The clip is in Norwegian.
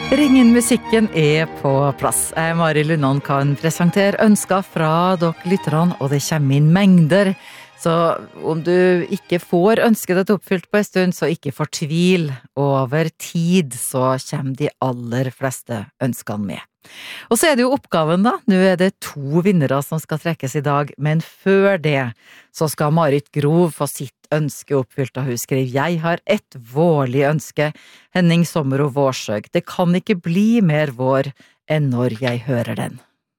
Ringen musikken på plass. Jeg, Mari Lundon, kan presentere ønsker fra dere lytterne, og det kommer inn mengder. Så om du ikke får ønsket ditt oppfylt på en stund, så ikke fortvil. Over tid så kommer de aller fleste ønskene med. Og så det jo oppgaven da. Nå det 2 vinnere som skal trekkes i dag, men før det så skal Marit Grov få sitt ønske oppfylt, og hun skriver: «Jeg har et vårlig ønske, Henning Sommer og Vårsøg. Det kan ikke bli mer vår enn når jeg hører den.»